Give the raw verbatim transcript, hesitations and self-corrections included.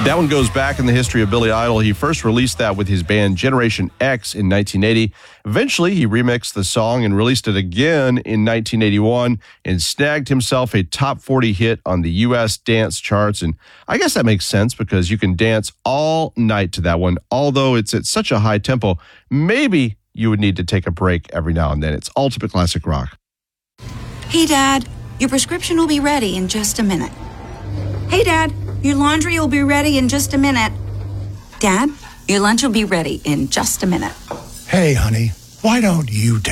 That one goes back in the history of Billy Idol. He first released that with his band Generation X in nineteen eighty. Eventually, he remixed the song and released it again in nineteen eighty-one and snagged himself a top forty hit on the U S dance charts. And I guess that makes sense because you can dance all night to that one. Although it's at such a high tempo, maybe you would need to take a break every now and then. It's ultimate classic rock. Hey, Dad, your prescription will be ready in just a minute. Hey, Dad, your laundry will be ready in just a minute. Dad, your lunch will be ready in just a minute. Hey, honey, why don't you take